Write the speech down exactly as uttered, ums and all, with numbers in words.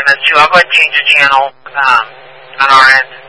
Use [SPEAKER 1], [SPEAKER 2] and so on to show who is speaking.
[SPEAKER 1] M S two. I'll go ahead and change the channel um, on our end.